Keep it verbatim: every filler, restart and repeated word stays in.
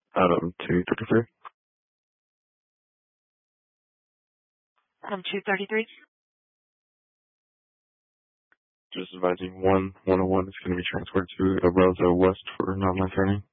Adam two thirty-three. Adam two thirty-three. Just advising one one oh one is going to be transferred to Arosa West for non-life training.